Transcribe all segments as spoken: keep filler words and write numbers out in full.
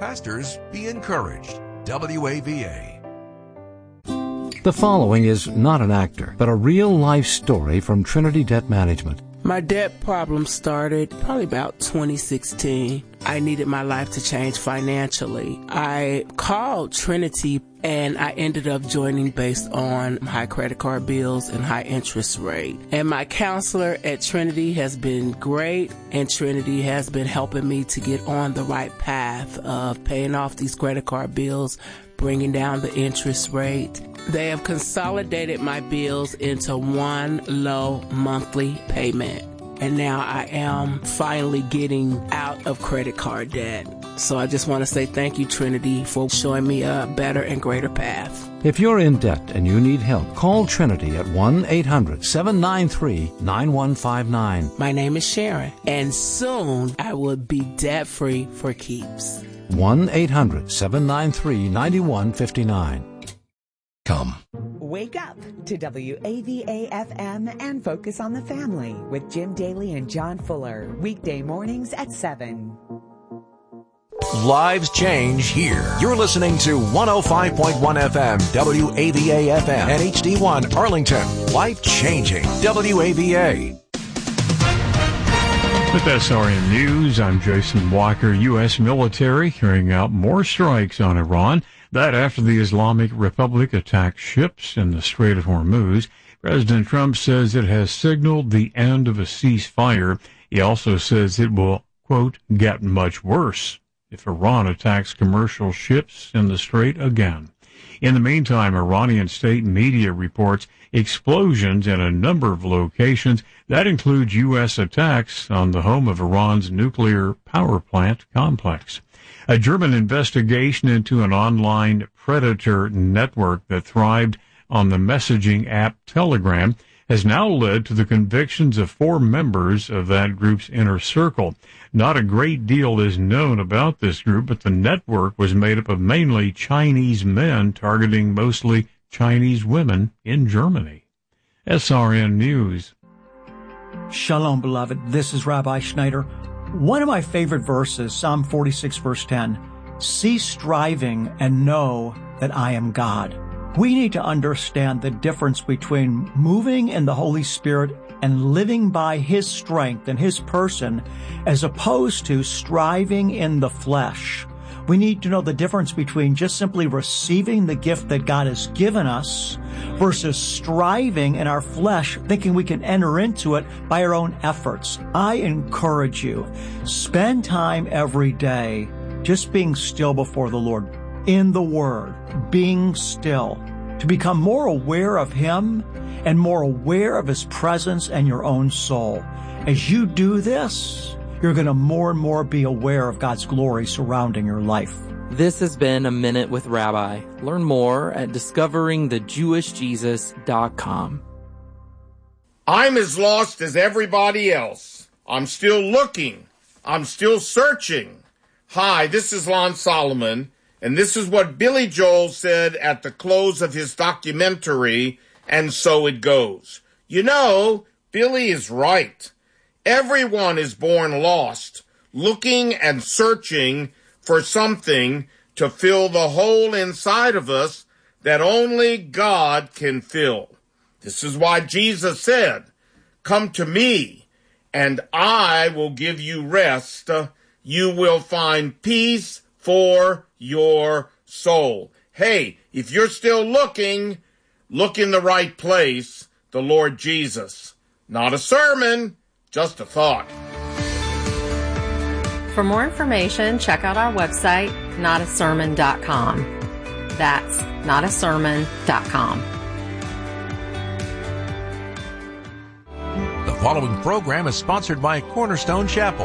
Pastors, be encouraged. W A V A. The following is not an actor, but a real-life story from Trinity Debt Management. My debt problem started probably about twenty sixteen. I needed my life to change financially. I called Trinity and I ended up joining based on high credit card bills and high interest rate. And my counselor at Trinity has been great, and Trinity has been helping me to get on the right path of paying off these credit card bills, bringing down the interest rate. They have consolidated my bills into one low monthly payment. And now I am finally getting out of credit card debt. So I just want to say thank you, Trinity, for showing me a better and greater path. If you're in debt and you need help, call Trinity at one eight hundred seven nine three nine one five nine. My name is Sharon, and soon I will be debt-free for keeps. one eight hundred seven nine three nine one five nine. Come. Wake up to W A V A F M and Focus on the Family with Jim Daly and John Fuller. Weekday mornings at seven. Lives change here. You're listening to one oh five point one F M, W A V A F M, and H D one Arlington. Life changing. W A V A. With S R N News, I'm Jason Walker. U S military carrying out more strikes on Iran. That after the Islamic Republic attacked ships in the Strait of Hormuz. President Trump says it has signaled the end of a ceasefire. He also says it will, quote, get much worse if Iran attacks commercial ships in the Strait again. In the meantime, Iranian state media reports explosions in a number of locations. That includes U S attacks on the home of Iran's nuclear power plant complex. A German investigation into an online predator network that thrived on the messaging app Telegram has now led to the convictions of four members of that group's inner circle. Not a great deal is known about this group, but the network was made up of mainly Chinese men targeting mostly Chinese women in Germany. S R N News. Shalom, beloved. This is Rabbi Schneider. One of my favorite verses, Psalm forty-six, verse ten, cease striving and know that I am God. We need to understand the difference between moving in the Holy Spirit and living by His strength and His person, as opposed to striving in the flesh. We need to know the difference between just simply receiving the gift that God has given us versus striving in our flesh, thinking we can enter into it by our own efforts. I encourage you, spend time every day just being still before the Lord, in the Word, being still, to become more aware of Him and more aware of His presence and your own soul. As you do this, you're going to more and more be aware of God's glory surrounding your life. This has been A Minute with Rabbi. Learn more at discovering the jewish jesus dot com. I'm as lost as everybody else. I'm still looking. I'm still searching. Hi, this is Lon Solomon, and this is what Billy Joel said at the close of his documentary, And So It Goes. You know, Billy is right. Everyone is born lost, looking and searching for something to fill the hole inside of us that only God can fill. This is why Jesus said, come to me, and I will give you rest. You will find peace for your soul. Hey, if you're still looking, look in the right place, the Lord Jesus. Not a sermon. Just a thought. For more information, check out our website, not a sermon dot com. That's not a sermon dot com. The following program is sponsored by Cornerstone Chapel.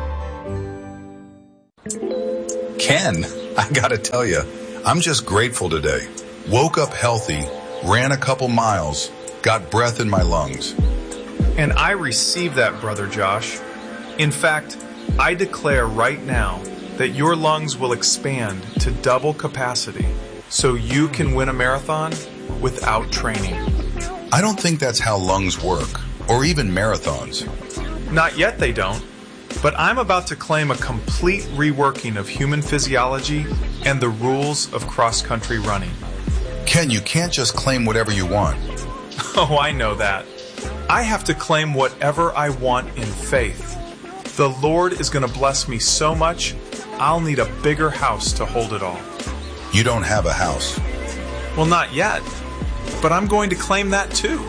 Ken, I gotta tell you, I'm just grateful today. Woke up healthy, ran a couple miles, got breath in my lungs. And I receive that, Brother Josh. In fact, I declare right now that your lungs will expand to double capacity so you can win a marathon without training. I don't think that's how lungs work, or even marathons. Not yet they don't, But I'm about to claim a complete reworking of human physiology and the rules of cross-country running. Ken, you can't just claim whatever you want. Oh, I know that. I have to claim whatever I want in faith. The Lord is going to bless me so much, I'll need a bigger house to hold it all. You don't have a house. Well, not yet. But I'm going to claim that too.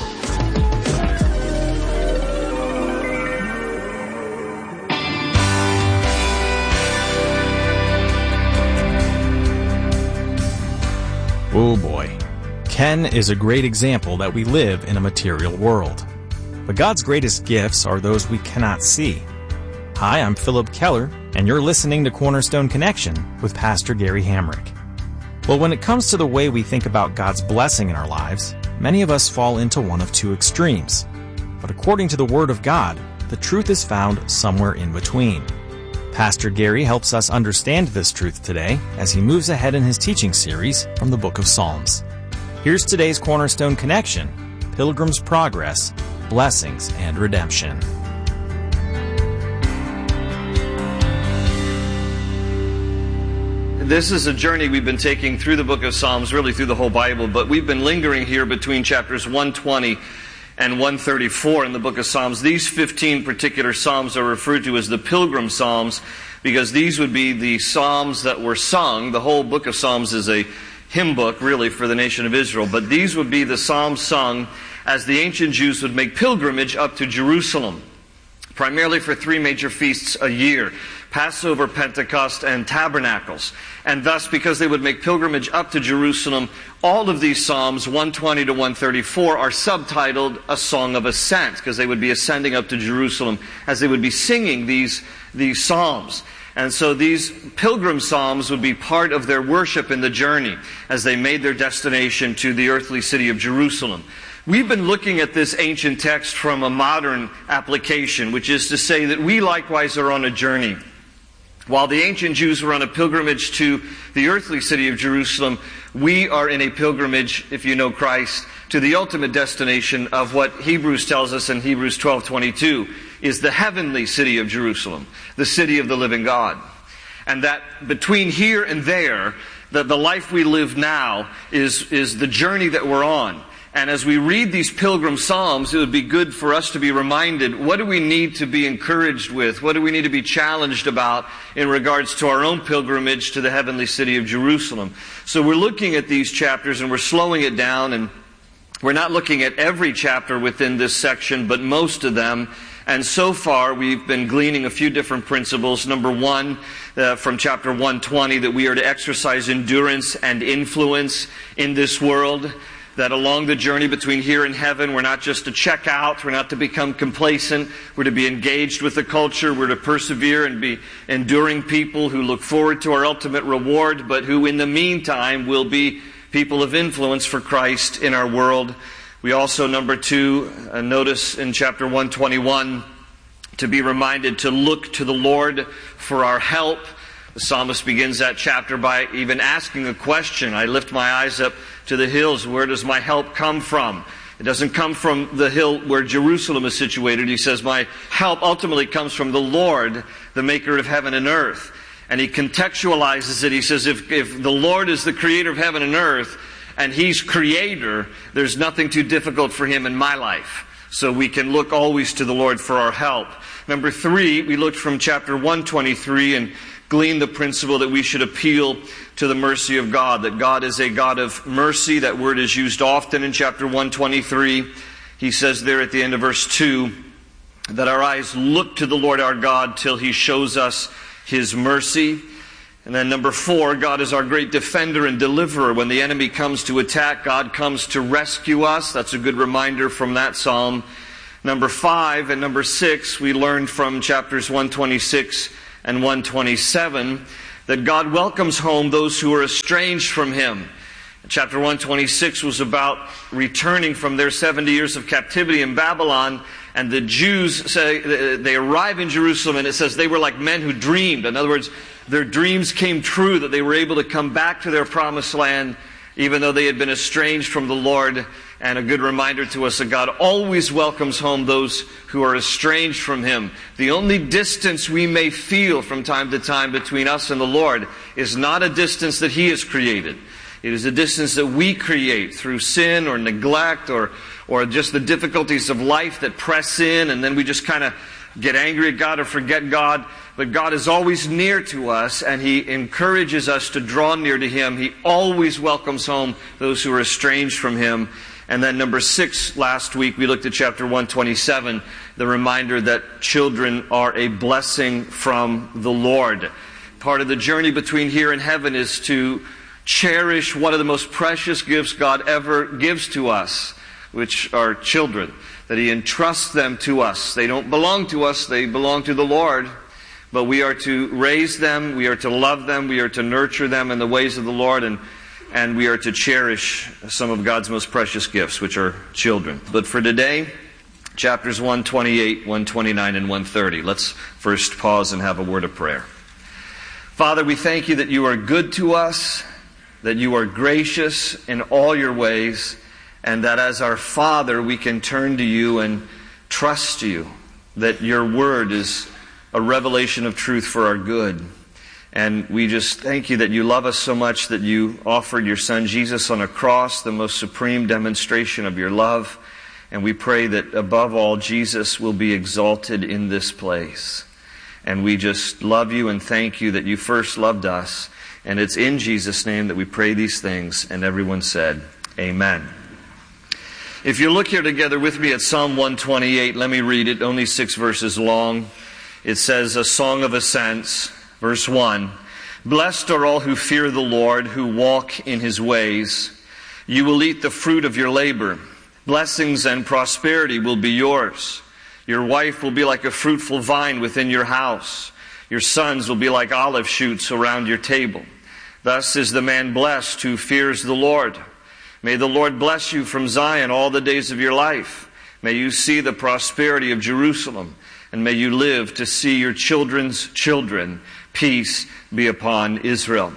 Oh boy. Ken is a great example that we live in a material world. But God's greatest gifts are those we cannot see. Hi, I'm Philip Keller, and you're listening to Cornerstone Connection with Pastor Gary Hamrick. Well, when it comes to the way we think about God's blessing in our lives, many of us fall into one of two extremes. But according to the Word of God, the truth is found somewhere in between. Pastor Gary helps us understand this truth today as he moves ahead in his teaching series from the book of Psalms. Here's today's Cornerstone Connection, Pilgrim's Progress, Blessings and Redemption. This is a journey we've been taking through the book of Psalms, really through the whole Bible, but we've been lingering here between chapters one twenty and one thirty-four in the book of Psalms. These fifteen particular Psalms are referred to as the Pilgrim Psalms because these would be the Psalms that were sung. The whole book of Psalms is a hymn book, really, for the nation of Israel, but these would be the Psalms sung as the ancient Jews would make pilgrimage up to Jerusalem, primarily for three major feasts a year: Passover, Pentecost, and Tabernacles. And thus, because they would make pilgrimage up to Jerusalem, all of these Psalms, one twenty to one thirty-four, are subtitled A Song of Ascent, because they would be ascending up to Jerusalem as they would be singing these, these Psalms. And so these pilgrim psalms would be part of their worship in the journey as they made their destination to the earthly city of Jerusalem. We've been looking at this ancient text from a modern application, which is to say that we likewise are on a journey. While the ancient Jews were on a pilgrimage to the earthly city of Jerusalem, we are in a pilgrimage, if you know Christ, to the ultimate destination of what Hebrews tells us in Hebrews twelve twenty-two is the heavenly city of Jerusalem, the city of the living God. And that between here and there, that the life we live now is, is the journey that we're on. And as we read these pilgrim psalms, it would be good for us to be reminded, what do we need to be encouraged with? What do we need to be challenged about in regards to our own pilgrimage to the heavenly city of Jerusalem? So we're looking at these chapters and we're slowing it down, and we're not looking at every chapter within this section, but most of them. And so far, we've been gleaning a few different principles. Number one, uh, from chapter one twenty, that we are to exercise endurance and influence in this world. That along the journey between here and heaven, we're not just to check out, we're not to become complacent, we're to be engaged with the culture, we're to persevere and be enduring people who look forward to our ultimate reward, but who in the meantime will be people of influence for Christ in our world. We also, number two, uh, notice in chapter one twenty-one, to be reminded to look to the Lord for our help. The psalmist begins that chapter by even asking a question. I lift my eyes up to the hills. Where does my help come from? It doesn't come from the hill where Jerusalem is situated. He says, my help ultimately comes from the Lord, the maker of heaven and earth. And he contextualizes it. He says, if, if the Lord is the creator of heaven and earth, and He's creator, there's nothing too difficult for Him in my life. So we can look always to the Lord for our help. Number three, we looked from chapter one twenty-three and gleaned the principle that we should appeal to the mercy of God, that God is a God of mercy. That word is used often in chapter one twenty-three. He says there at the end of verse two, that our eyes look to the Lord our God till He shows us His mercy. And then number four, God is our great defender and deliverer. When the enemy comes to attack, God comes to rescue us. That's a good reminder from that psalm. Number five and number six, we learned from chapters one twenty-six and one twenty-seven that God welcomes home those who are estranged from Him. Chapter one twenty-six was about returning from their seventy years of captivity in Babylon. And the Jews say they arrive in Jerusalem, and it says they were like men who dreamed. In other words, their dreams came true, that they were able to come back to their promised land even though they had been estranged from the Lord, and a good reminder to us that God always welcomes home those who are estranged from Him. The only distance we may feel from time to time between us and the Lord is not a distance that He has created. It is a distance that we create through sin or neglect or, or just the difficulties of life that press in, and then we just kind of get angry at God or forget God. But God is always near to us, and He encourages us to draw near to Him. He always welcomes home those who are estranged from Him. And then number six, last week we looked at chapter one twenty-seven, the reminder that children are a blessing from the Lord. Part of the journey between here and heaven is to cherish one of the most precious gifts God ever gives to us, which are children, that He entrusts them to us. They don't belong to us, they belong to the Lord. But we are to raise them, we are to love them, we are to nurture them in the ways of the Lord, and, and we are to cherish some of God's most precious gifts, which are children. But for today, chapters one twenty-eight, one twenty-nine, and one thirty. Let's first pause and have a word of prayer. Father, we thank You that You are good to us, that You are gracious in all Your ways, and that as our Father we can turn to You and trust You, that Your word is a revelation of truth for our good. And we just thank You that You love us so much that You offered Your Son Jesus on a cross, the most supreme demonstration of Your love. And we pray that above all, Jesus will be exalted in this place. And we just love You and thank You that You first loved us. And it's in Jesus' name that we pray these things. And everyone said, Amen. If you look here together with me at Psalm one twenty-eight, let me read it, only six verses long. It says, a song of ascents, verse one. Blessed are all who fear the Lord, who walk in His ways. You will eat the fruit of your labor. Blessings and prosperity will be yours. Your wife will be like a fruitful vine within your house. Your sons will be like olive shoots around your table. Thus is the man blessed who fears the Lord. May the Lord bless you from Zion all the days of your life. May you see the prosperity of Jerusalem, and may you live to see your children's children. Peace be upon Israel.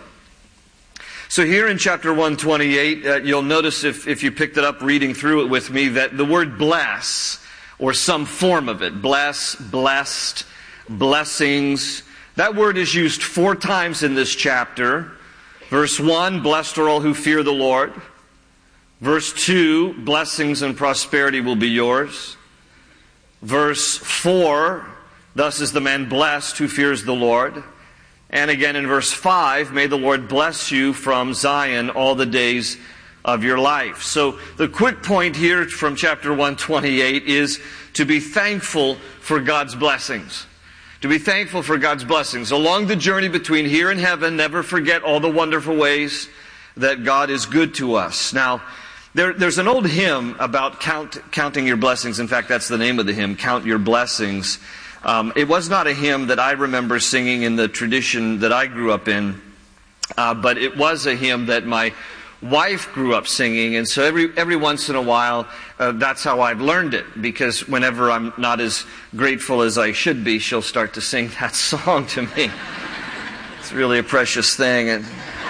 So here in chapter one twenty-eight, uh, you'll notice if, if you picked it up reading through it with me, that the word bless, or some form of it, bless, blessed, blessings, that word is used four times in this chapter. Verse one, blessed are all who fear the Lord. Verse two, blessings and prosperity will be yours. Verse four, thus is the man blessed who fears the Lord. And again in verse five, may the Lord bless you from Zion all the days of your life. So the quick point here from chapter one twenty-eight is to be thankful for God's blessings. To be thankful for God's blessings. Along the journey between here and heaven, never forget all the wonderful ways that God is good to us. Now, There, there's an old hymn about count, counting your blessings. In fact, that's the name of the hymn, Count Your Blessings. Um, it was not a hymn that I remember singing in the tradition that I grew up in, uh, but it was a hymn that my wife grew up singing, and so every every once in a while, uh, that's how I've learned it, because whenever I'm not as grateful as I should be, she'll start to sing that song to me. It's really a precious thing. And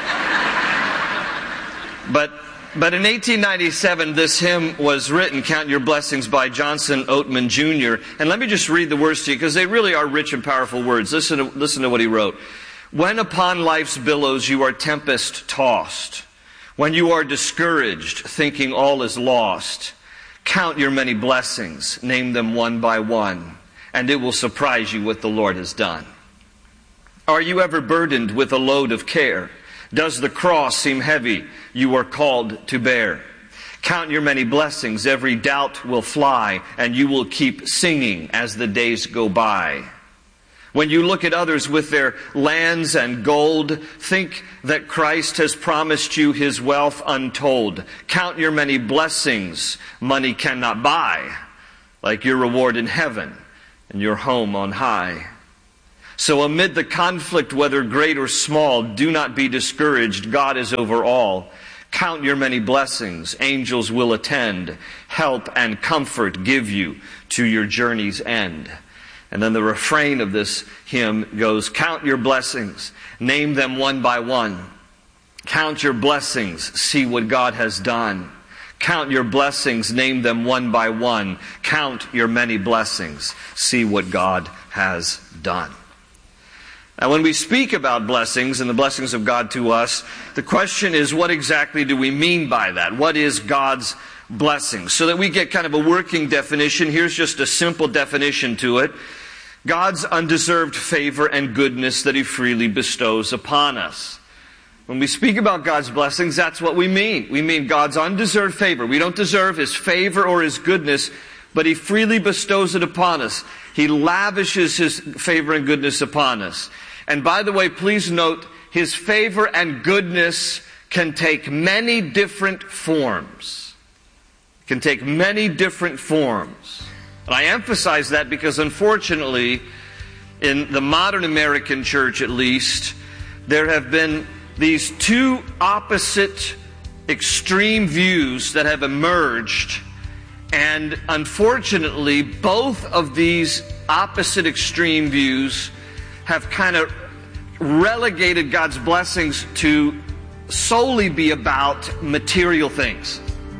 but... But in eighteen ninety-seven, this hymn was written, Count Your Blessings, by Johnson Oatman Junior And let me just read the words to you, because they really are rich and powerful words. Listen to, listen to what he wrote. When upon life's billows you are tempest-tossed, when you are discouraged, thinking all is lost, count your many blessings, name them one by one, and it will surprise you what the Lord has done. Are you ever burdened with a load of care? Does the cross seem heavy you are called to bear? Count your many blessings, every doubt will fly, and you will keep singing as the days go by. When you look at others with their lands and gold, think that Christ has promised you His wealth untold. Count your many blessings money cannot buy, like your reward in heaven and your home on high. So amid the conflict, whether great or small, do not be discouraged. God is over all. Count your many blessings. Angels will attend. Help and comfort give you to your journey's end. And then the refrain of this hymn goes, count your blessings. Name them one by one. Count your blessings, see what God has done. Count your blessings, name them one by one. Count your many blessings, see what God has done. Now, when we speak about blessings and the blessings of God to us, the question is, what exactly do we mean by that? What is God's blessing? So that we get kind of a working definition, here's just a simple definition to it. God's undeserved favor and goodness that He freely bestows upon us. When we speak about God's blessings, that's what we mean. We mean God's undeserved favor. We don't deserve His favor or His goodness, but He freely bestows it upon us. He lavishes His favor and goodness upon us. And by the way, please note, His favor and goodness can take many different forms. It can take many different forms. And I emphasize that because unfortunately, in the modern American church at least, there have been these two opposite extreme views that have emerged. And unfortunately, both of these opposite extreme views have kind of relegated God's blessings to solely be about material things.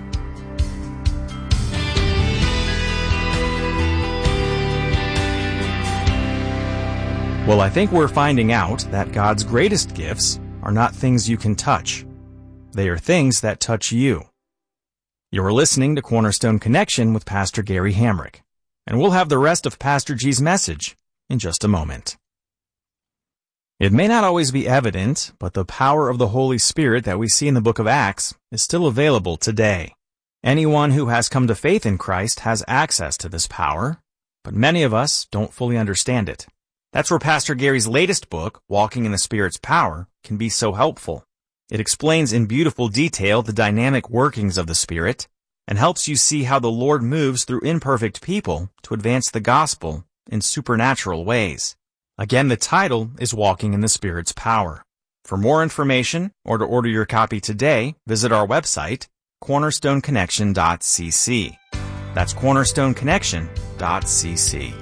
Well, I think we're finding out that God's greatest gifts are not things you can touch. They are things that touch you. You're listening to Cornerstone Connection with Pastor Gary Hamrick, and we'll have the rest of Pastor G's message in just a moment. It may not always be evident, but the power of the Holy Spirit that we see in the book of Acts is still available today. Anyone who has come to faith in Christ has access to this power, but many of us don't fully understand it. That's where Pastor Gary's latest book, Walking in the Spirit's Power, can be so helpful. It explains in beautiful detail the dynamic workings of the Spirit and helps you see how the Lord moves through imperfect people to advance the gospel in supernatural ways. Again, the title is Walking in the Spirit's Power. For more information or to order your copy today, visit our website, cornerstone connection dot c c. That's cornerstone connection dot c c.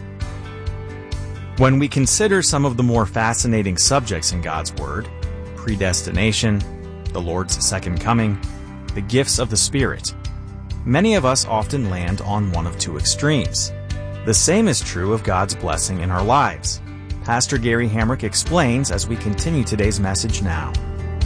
When we consider some of the more fascinating subjects in God's Word, predestination, the Lord's second coming, the gifts of the Spirit, many of us often land on one of two extremes. The same is true of God's blessing in our lives. Pastor Gary Hamrick explains as we continue today's message now.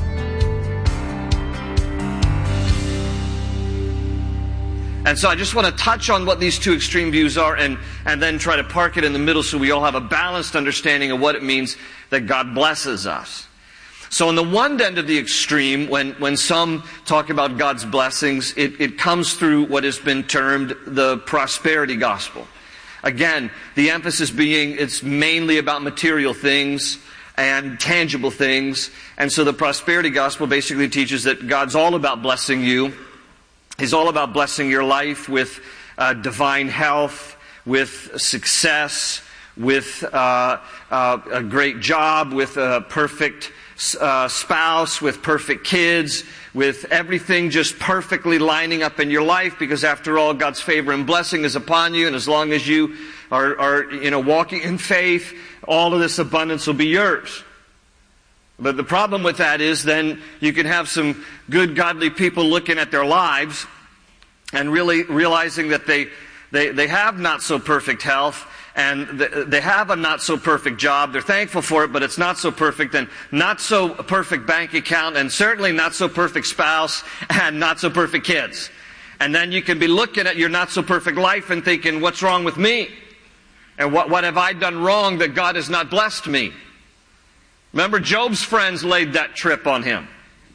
And so I just want to touch on what these two extreme views are and, and then try to park it in the middle so we all have a balanced understanding of what it means that God blesses us. So on the one end of the extreme, when, when some talk about God's blessings, it, it comes through what has been termed the prosperity gospel. Again, the emphasis being it's mainly about material things and tangible things. And so the prosperity gospel basically teaches that God's all about blessing you. He's all about blessing your life with uh, divine health, with success, with uh, uh, a great job, with a perfect uh, spouse, with perfect kids, with everything just perfectly lining up in your life, because after all, God's favor and blessing is upon you, and as long as you are, are you know, walking in faith, all of this abundance will be yours. But the problem with that is then you can have some good, godly people looking at their lives and really realizing that they they, they have not so perfect health and they have a not so perfect job. They're thankful for it, but it's not so perfect, and not so perfect bank account, and certainly not so perfect spouse, and not so perfect kids. And then you can be looking at your not so perfect life and thinking, what's wrong with me? And what, what have I done wrong that God has not blessed me? Remember, Job's friends laid that trip on him.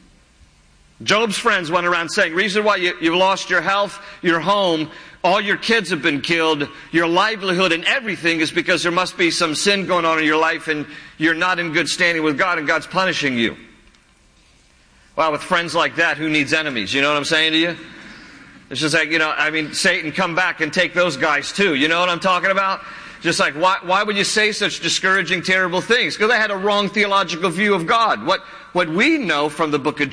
Job's friends went around saying, reason why you, you've lost your health, your home, all your kids have been killed, your livelihood and everything is because there must be some sin going on in your life and you're not in good standing with God and God's punishing you. Well, with friends like that, who needs enemies? You know what I'm saying to you? It's just like, you know, I mean, Satan, come back and take those guys too. You know what I'm talking about? Just like, why, why would you say such discouraging, terrible things? Because they had a wrong theological view of God. What, what we know from the book of